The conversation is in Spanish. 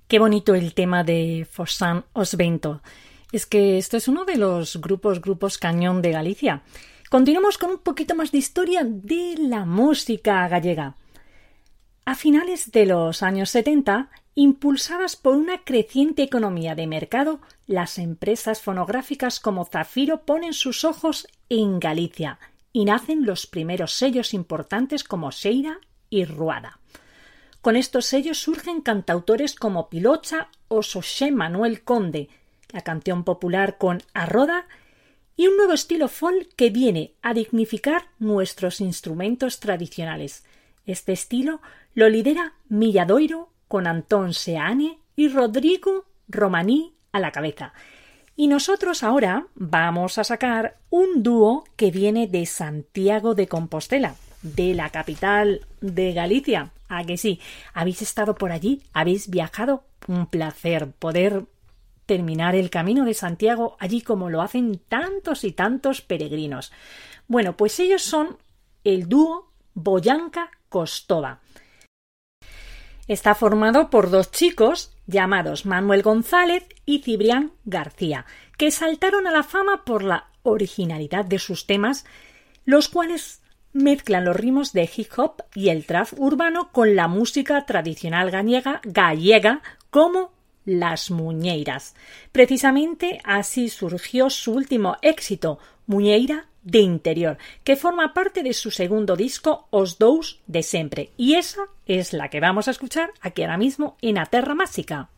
Qué bonito el tema de Fosán Os Vento. Es que esto es uno de los grupos cañón de Galicia. Continuamos con un poquito más de historia de la música gallega. A finales de los años 70, impulsadas por una creciente economía de mercado, las empresas fonográficas como Zafiro ponen sus ojos en Galicia y nacen los primeros sellos importantes como Xeira y Ruada. Con estos sellos surgen cantautores como Pilocha o Xosé Manuel Conde, la canción popular con Arroda y un nuevo estilo folk que viene a dignificar nuestros instrumentos tradicionales. Este estilo lo lidera Milladoiro con Antón Seane y Rodrigo Romaní a la cabeza. Y nosotros ahora vamos a sacar un dúo que viene de Santiago de Compostela, de la capital de Galicia. ¿A que sí? ¿Habéis estado por allí? ¿Habéis viajado? Un placer poder terminar el Camino de Santiago allí como lo hacen tantos y tantos peregrinos. Bueno, pues ellos son el dúo Boyanca Costova. Está formado por dos chicos llamados Manuel González y Cibrián García, que saltaron a la fama por la originalidad de sus temas, los cuales mezclan los ritmos de hip hop y el trap urbano con la música tradicional gallega como las muñeiras. Precisamente así surgió su último éxito, Muñeira de Interior, que forma parte de su segundo disco Os Dous de Sempre. Y esa es la que vamos a escuchar aquí ahora mismo en A Terra Máxica.